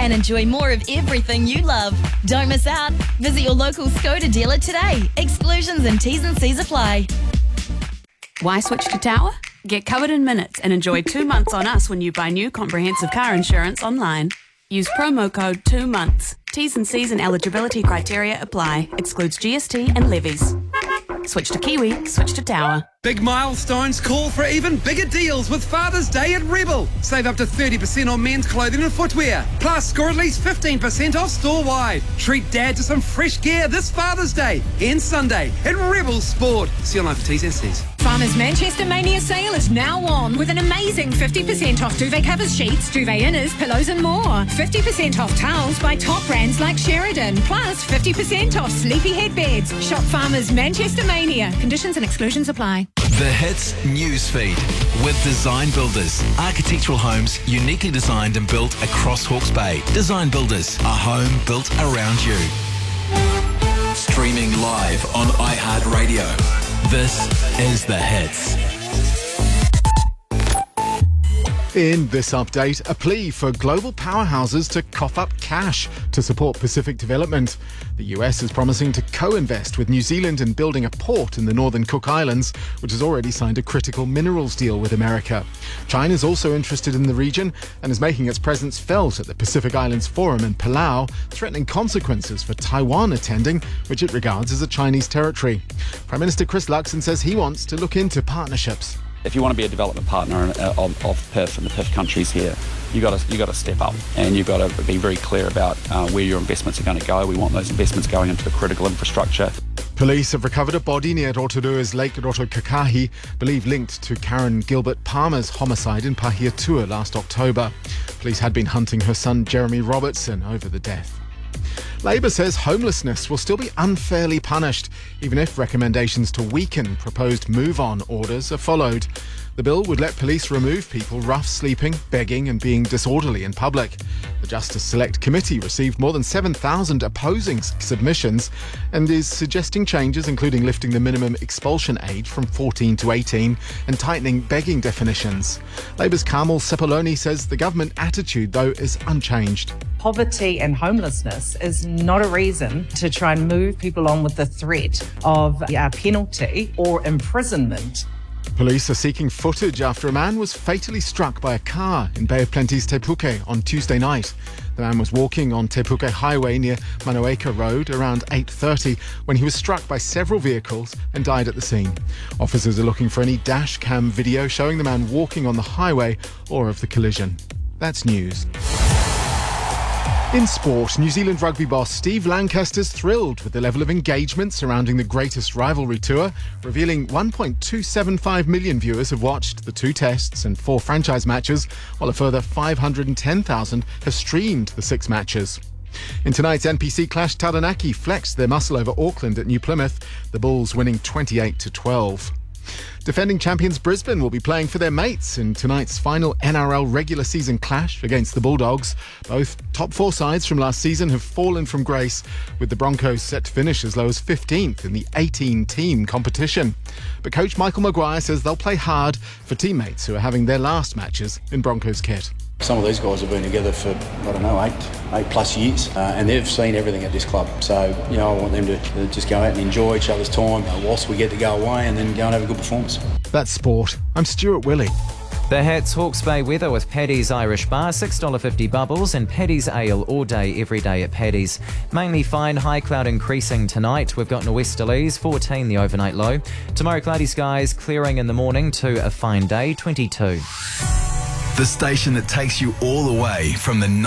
and enjoy more of everything you love. Don't miss out. Visit your local Skoda dealer today. Exclusions and T's and C's apply. Why switch to Tower? Get covered in minutes and enjoy 2 months on us when you buy new comprehensive car insurance online. Use promo code 2 months. T's and C's and eligibility criteria apply. Excludes GST and levies. Switch to Kiwi, switch to Tower. Big milestones call for even bigger deals with Father's Day at Rebel. Save up to 30% on men's clothing and footwear. Plus, score at least 15% off store-wide. Treat Dad to some fresh gear this Father's Day and Sunday at Rebel Sport. See you online for T's and C's. Farmers Manchester Mania sale is now on with an amazing 50% off duvet covers, sheets, duvet inners, pillows and more. 50% off towels by top brands like Sheridan. Plus 50% off sleepy headbeds. Shop Farmers Manchester Mania. Conditions and exclusions apply. The Hits Newsfeed with Design Builders. Architectural homes uniquely designed and built across Hawke's Bay. Design Builders, a home built around you. Streaming live on iHeartRadio. This is The Hits. In this update, a plea for global powerhouses to cough up cash to support Pacific development. The US is promising to co-invest with New Zealand in building a port in the northern Cook Islands, which has already signed a critical minerals deal with America. China is also interested in the region and is making its presence felt at the Pacific Islands Forum in Palau, threatening consequences for Taiwan attending, which it regards as a Chinese territory. Prime Minister Chris Luxon says he wants to look into partnerships. If you want to be a development partner of PIF and the PIF countries here, you got to step up and you've got to be very clear about where your investments are going to go. We want those investments going into the critical infrastructure. Police have recovered a body near Rotorua's Lake Rotokakahi, believed linked to Karen Gilbert Palmer's homicide in Pahiatua last October. Police had been hunting her son Jeremy Robertson over the death. Labour says homelessness will still be unfairly punished, even if recommendations to weaken proposed move-on orders are followed. The bill would let police remove people rough sleeping, begging and being disorderly in public. The Justice Select Committee received more than 7,000 opposing submissions and is suggesting changes including lifting the minimum expulsion age from 14 to 18 and tightening begging definitions. Labour's Carmel Sepuloni says the government attitude, though, is unchanged. Poverty and homelessness is not a reason to try and move people on with the threat of a penalty or imprisonment. Police are seeking footage after a man was fatally struck by a car in Bay of Plenty's Te Puke on Tuesday night. The man was walking on Te Puke Highway near Manoaka Road around 8:30 when he was struck by several vehicles and died at the scene. Officers are looking for any dash cam video showing the man walking on the highway or of the collision. That's news. In sport, New Zealand rugby boss Steve Lancaster's thrilled with the level of engagement surrounding the greatest rivalry tour, revealing 1.275 million viewers have watched the 2 tests and 4 franchise matches, while a further 510,000 have streamed the 6 matches. In tonight's NPC clash, Taranaki flexed their muscle over Auckland at New Plymouth, the Bulls winning 28-12. Defending champions Brisbane will be playing for their mates in tonight's final NRL regular season clash against the Bulldogs. Both top 4 sides from last season have fallen from grace, with the Broncos set to finish as low as 15th in the 18-team competition. But coach Michael Maguire says they'll play hard for teammates who are having their last matches in Broncos kit. Some of these guys have been together for, 8+ years, and they've seen everything at this club. So, I want them to just go out and enjoy each other's time whilst we get to go away and then go and have a good performance. That's sport. I'm Stuart Willey. The Hats Hawke's Bay weather with Paddy's Irish Bar, $6.50 bubbles, and Paddy's Ale all day, every day at Paddy's. Mainly fine, high cloud increasing tonight. We've got nor'easterlies, 14 the overnight low. Tomorrow cloudy skies, clearing in the morning to a fine day, 22. The station that takes you all the way from the